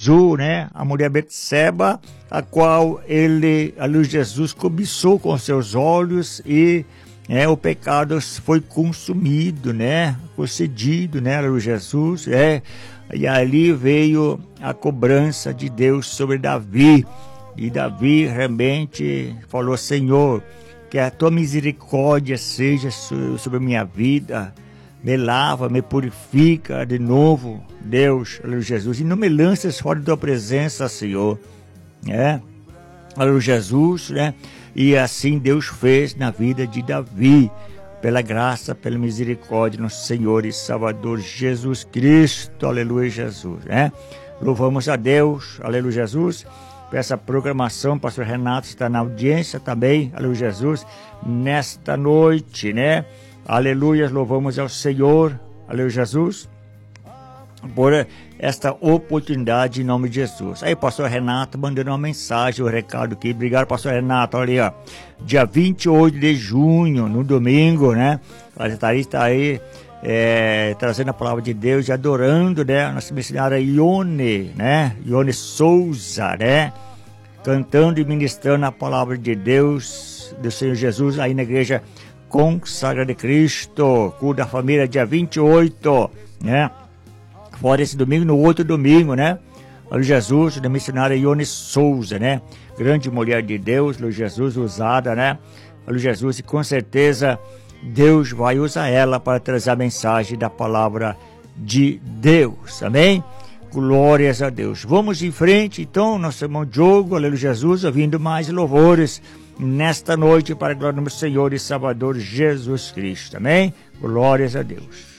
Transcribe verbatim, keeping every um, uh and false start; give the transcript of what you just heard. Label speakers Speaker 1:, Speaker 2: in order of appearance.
Speaker 1: azul, né? A mulher Betseba, a qual ele, ali Jesus, cobiçou com seus olhos e é, o pecado foi consumido, né? Concedido, né? Ali Jesus, é. E ali veio a cobrança de Deus sobre Davi. E Davi realmente falou: Senhor, que a tua misericórdia seja sobre a minha vida. Me lava, me purifica de novo, Deus, aleluia, Jesus. E não me lances fora da tua presença, Senhor. É, aleluia, Jesus, né? E assim Deus fez na vida de Davi, pela graça, pela misericórdia, nosso Senhor e Salvador Jesus Cristo, aleluia, Jesus, né? Louvamos a Deus, aleluia, Jesus, por essa programação. O pastor Renato está na audiência também, aleluia, Jesus, nesta noite, né? Aleluia, louvamos ao Senhor, aleluia, Jesus, por esta oportunidade em nome de Jesus. Aí, pastor Renato mandando uma mensagem, um recado aqui. Obrigado, pastor Renato. Olha aí, ó, dia vinte e oito de junho, no domingo, né? A gente está aí é, trazendo a palavra de Deus e adorando, né? A nossa missionária Ione, né? Ione Souza, né? Cantando e ministrando a palavra de Deus, do Senhor Jesus, aí na igreja Consagra de Cristo, culto da família, dia vinte e oito, né? Fora esse domingo, no outro domingo, né? Olha Jesus, da missionária Ione Souza, né? Grande mulher de Deus, Olha Jesus, usada, né? Olha Jesus, e com certeza Deus vai usar ela para trazer a mensagem da palavra de Deus, amém? Glórias a Deus. Vamos em frente, então, nosso irmão Diogo, aleluia, Jesus, ouvindo mais louvores nesta noite para a glória do Senhor e Salvador Jesus Cristo, amém? Glórias a Deus.